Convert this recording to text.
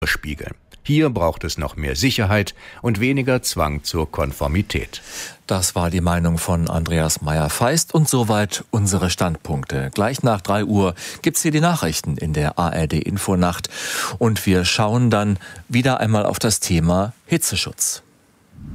spiegeln. Hier braucht es noch mehr Sicherheit und weniger Zwang zur Konformität. Das war die Meinung von Andreas Meyer-Feist und soweit unsere Standpunkte. Gleich nach 3 Uhr gibt's hier die Nachrichten in der ARD-Infonacht und wir schauen dann wieder einmal auf das Thema Hitzeschutz.